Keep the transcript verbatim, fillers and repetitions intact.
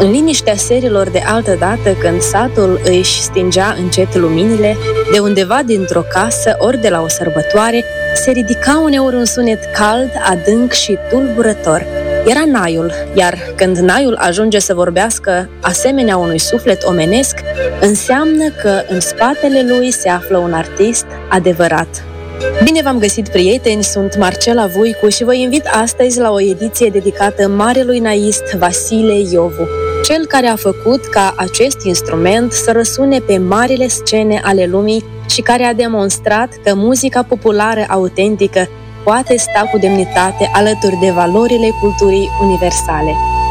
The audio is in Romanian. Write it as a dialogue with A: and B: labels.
A: În liniștea serilor de altădată, când satul își stingea încet luminile, de undeva dintr-o casă ori de la o sărbătoare, se ridica uneori un sunet cald, adânc și tulburător. Era naiul, iar când naiul ajunge să vorbească asemenea unui suflet omenesc, înseamnă că în spatele lui se află un artist adevărat. Bine v-am găsit, prieteni, sunt Marcela Voicu și vă invit astăzi la o ediție dedicată marelui naist Vasile Iovu, cel care a făcut ca acest instrument să răsune pe marile scene ale lumii și care a demonstrat că muzica populară autentică poate sta cu demnitate alături de valorile culturii universale.